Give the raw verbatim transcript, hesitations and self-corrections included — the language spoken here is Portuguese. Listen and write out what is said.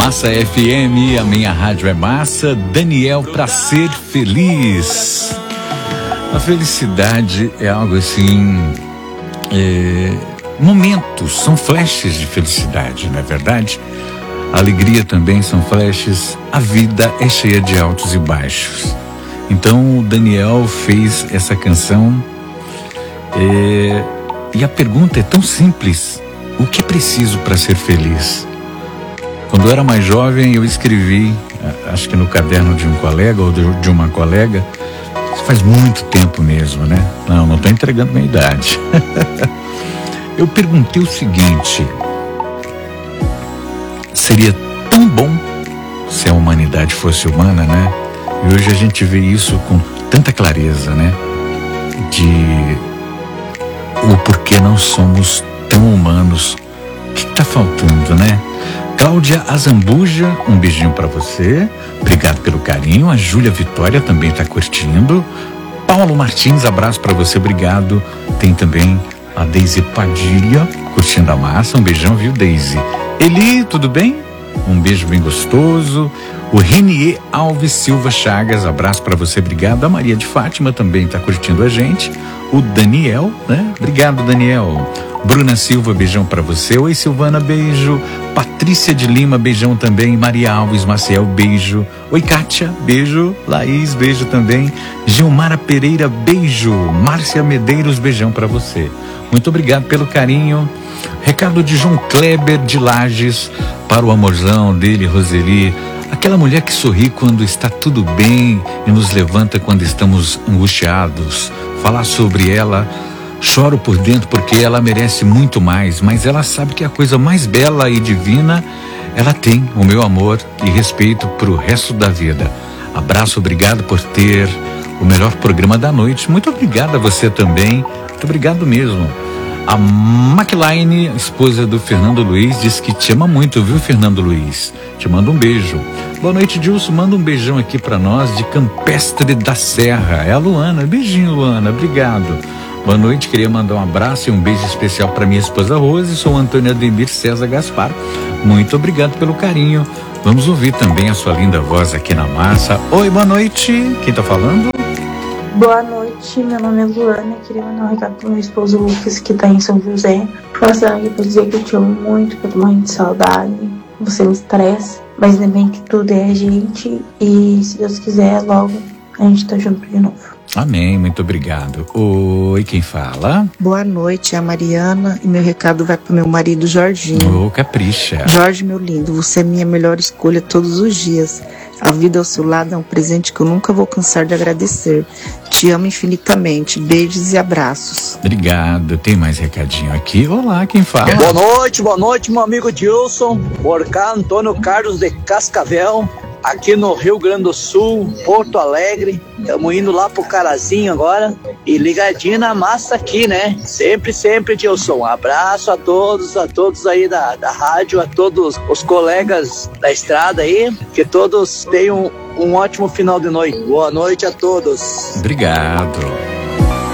Massa F M, a minha rádio é massa. Daniel, pra ser feliz. A felicidade é algo assim, é, momentos, são flashes de felicidade, não é verdade? A alegria também são flashes. A vida é cheia de altos e baixos. Então o Daniel fez essa canção, é, e a pergunta é tão simples: o que é preciso para ser feliz? Quando eu era mais jovem, eu escrevi, acho que no caderno de um colega ou de uma colega, faz muito tempo mesmo, né? Não, não estou entregando minha idade. Eu perguntei o seguinte: seria tão bom se a humanidade fosse humana, né? E hoje a gente vê isso com tanta clareza, né? De o porquê não somos tão humanos. O que está faltando, né? Cláudia Azambuja, um beijinho pra você. Obrigado pelo carinho. A Júlia Vitória também tá curtindo. Paulo Martins, abraço pra você, obrigado. Tem também a Deise Padilha curtindo a massa. Um beijão, viu, Deise? Eli, tudo bem? Um beijo bem gostoso. O Renier Alves Silva Chagas, abraço pra você, obrigado. A Maria de Fátima também tá curtindo a gente. O Daniel, né? Obrigado, Daniel. Bruna Silva, beijão pra você. Oi, Silvana, beijo. Patrícia de Lima, beijão também. Maria Alves Maciel, beijo. Oi, Kátia, beijo. Laís, beijo também. Gilmara Pereira, beijo. Márcia Medeiros, beijão pra você. Muito obrigado pelo carinho. Recado de João Kleber de Lages para o amorzão dele, Roseli. Aquela mulher que sorri quando está tudo bem e nos levanta quando estamos angustiados. Falar sobre ela, choro por dentro porque ela merece muito mais, mas ela sabe que a coisa mais bela e divina, ela tem o meu amor e respeito pro resto da vida. Abraço, obrigado por ter o melhor programa da noite. Muito obrigado a você também, muito obrigado mesmo. A McLean, esposa do Fernando Luiz, diz que te ama muito, viu, Fernando Luiz? Te manda um beijo. Boa noite, Dilson. Manda um beijão aqui pra nós de Campestre da Serra. É a Luana. Beijinho, Luana. Obrigado. Boa noite. Queria mandar um abraço e um beijo especial pra minha esposa Rose. Sou Antônio Ademir César Gaspar. Muito obrigado pelo carinho. Vamos ouvir também a sua linda voz aqui na massa. Oi, boa noite. Quem tá falando? Boa noite, meu nome é Luana. Queria mandar um recado pro meu esposo Lucas, que tá em São José. Passar aqui pra dizer que eu te amo muito, que eu tô morrendo de saudade. Você me estressa, mas ainda bem que tudo é a gente. E se Deus quiser, logo a gente tá junto de novo. Amém, muito obrigado. Oi, quem fala? Boa noite, é a Mariana. E meu recado vai pro meu marido Jorginho. Ô, oh, capricha. Jorge, meu lindo, você é minha melhor escolha todos os dias. A vida ao seu lado é um presente que eu nunca vou cansar de agradecer. Te amo infinitamente. Beijos e abraços. Obrigado. Tem mais recadinho aqui. Olá, quem fala? Boa noite, boa noite, meu amigo Dilson. Por cá, Antônio Carlos de Cascavel, aqui no Rio Grande do Sul, Porto Alegre. Estamos indo lá pro Carazinho agora. E ligadinho na massa aqui, né? Sempre, sempre, Dilson. Um abraço a todos, a todos aí da, da rádio, a todos os colegas da estrada aí. Que todos tenham um ótimo final de noite. Boa noite a todos. Obrigado.